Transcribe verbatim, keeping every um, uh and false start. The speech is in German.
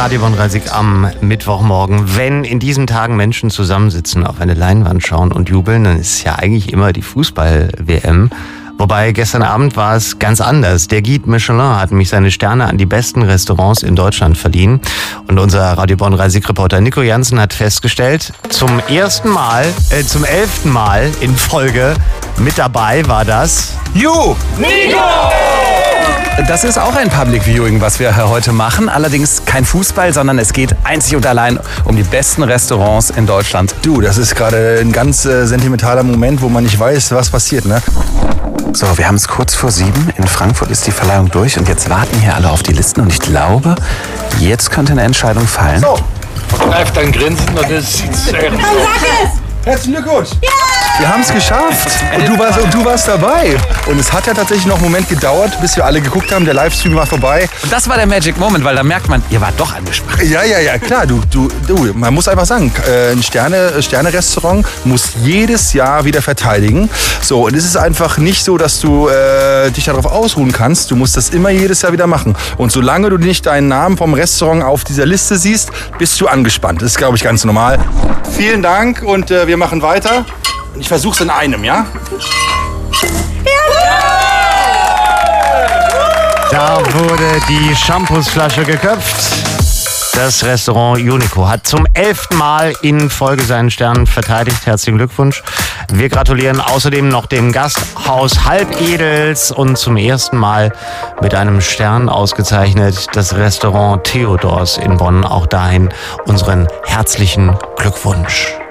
Radio Bonn dreißig am Mittwochmorgen. Wenn in diesen Tagen Menschen zusammensitzen, auf eine Leinwand schauen und jubeln, dann ist es ja eigentlich immer die Fußball-W M. Wobei gestern Abend war es ganz anders. Der Guide Michelin hat nämlich seine Sterne an die besten Restaurants in Deutschland verliehen. Und unser Radio Bonn dreißig-Reporter Nico Jansen hat festgestellt, zum ersten Mal, äh, zum elften Mal in Folge mit dabei war das Ju! Nico! Das ist auch ein Public Viewing, was wir heute machen. Allerdings kein Fußball, sondern es geht einzig und allein um die besten Restaurants in Deutschland. Du, das ist gerade ein ganz äh, sentimentaler Moment, wo man nicht weiß, was passiert, ne? So, wir haben es kurz vor sieben. In Frankfurt ist die Verleihung durch und jetzt warten hier alle auf die Listen. Und ich glaube, jetzt könnte eine Entscheidung fallen. So, Greif dein Grinsen und es sieht sehr gut aus. herzlichen Glückwunsch! Wir haben es geschafft und du, warst, und du warst dabei. Und es hat ja tatsächlich noch einen Moment gedauert, bis wir alle geguckt haben. Der Livestream war vorbei. Und das war der Magic Moment, weil da merkt man, ihr wart doch angespannt. Ja, ja, ja, klar. Du, du, du, man muss einfach sagen, äh, ein Sterne, Sterne-Restaurant muss jedes Jahr wieder verteidigen. So, und es ist einfach nicht so, dass du äh, dich darauf ausruhen kannst. Du musst das immer jedes Jahr wieder machen. Und solange du nicht deinen Namen vom Restaurant auf dieser Liste siehst, bist du angespannt. Das ist, glaube ich, ganz normal. Vielen Dank und äh, wir machen weiter. Ich versuch's in einem, ja? Da wurde die Shampoosflasche geköpft. Das Restaurant Unico hat zum elften Mal in Folge seinen Stern verteidigt. Herzlichen Glückwunsch. Wir gratulieren außerdem noch dem Gasthaus Halbedels und zum ersten Mal mit einem Stern ausgezeichnet das Restaurant Theodors in Bonn. Auch dahin unseren herzlichen Glückwunsch.